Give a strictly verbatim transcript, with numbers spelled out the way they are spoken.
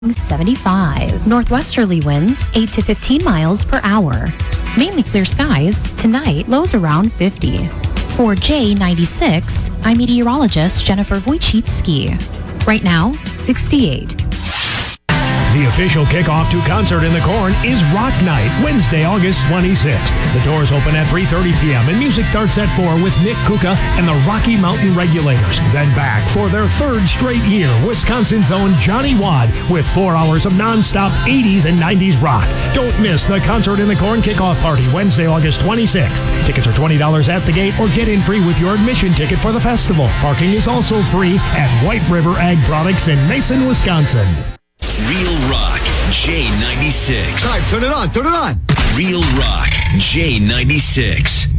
seventy-five. Northwesterly winds eight to fifteen miles per hour. Mainly clear skies. Tonight, lows around fifty. For J ninety-six, I'm meteorologist Jennifer Wojcicki. Right now, sixty-eight. The official kickoff to Concert in the Corn is Rock Night, Wednesday, August twenty-sixth. The doors open at three thirty p.m. and music starts at four with Nick Kuka and the Rocky Mountain Regulators. Then back for their third straight year, Wisconsin's own Johnny Wad with four hours of nonstop eighties and nineties rock. Don't miss the Concert in the Corn kickoff party, Wednesday, August twenty-sixth. Tickets are twenty dollars at the gate or get in free with your admission ticket for the festival. Parking is also free at White River Ag Products in Mason, Wisconsin. Real Rock, J ninety-six. All right, turn it on, turn it on. Real Rock, J ninety-six.